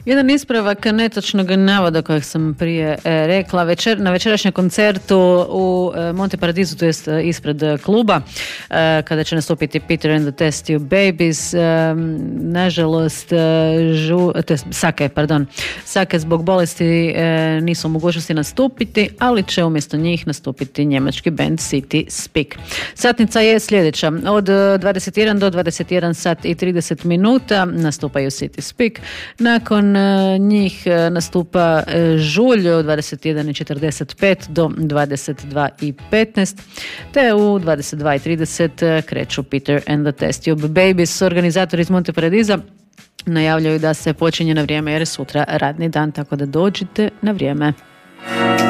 Jedan ispravak netočnog navoda kojeg sam prije rekla. Na večerašnjem koncertu u Monte Paradisu, to jest ispred kluba, kada će nastupiti Peter and the Test Tube Babies, nažalost Sake zbog bolesti nisu u mogućnosti nastupiti, ali će umjesto njih nastupiti njemački band City Speak. Satnica je sljedeća. Od 21 do 21 sat i 30 minuta nastupaju City Speak. Nakon njih nastupa Žulj od 21:45 do 22:15, te u 22:30 kreću Peter and the Test Tube Babies. Organizatori iz Monte Paradisa najavljaju da se počinje na vrijeme jer je sutra radni dan, tako da dođite na vrijeme.